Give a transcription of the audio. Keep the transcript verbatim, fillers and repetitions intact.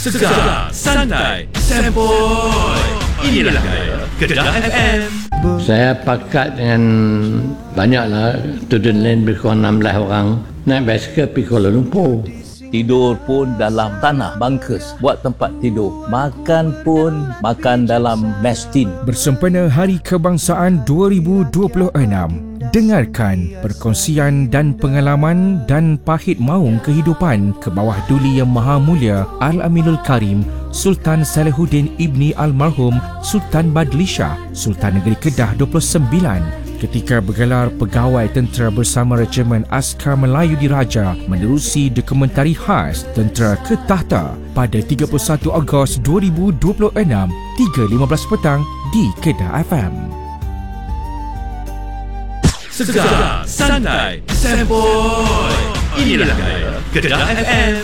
Segar, santai, sempoi. Inilah gaya Kedah F M. Saya pakat dengan banyaklah student lain lebih kurang enam belas orang naik basikal pergi Kuala Lumpur. Tidur pun dalam tanah, bunkers, buat tempat tidur. Makan pun makan dalam mess tin. Bersempena Hari Kebangsaan dua ribu dua puluh enam, dengarkan perkongsian dan pengalaman dan pahit maung kehidupan ke bawah duli Yang Maha Mulia Al-Aminul Karim Sultan Salihuddin Ibni Almarhum Sultan Badli Shah, Sultan Negeri Kedah dua puluh sembilan, ketika bergelar pegawai tentera bersama Regimen Askar Melayu Diraja menerusi dokumentari khas Tentera ke Takhta pada tiga puluh satu Ogos dua ribu dua puluh enam, tiga lima belas petang di Kedah F M. Segar, santai, sempoi. Inilah gaya Kedah F M.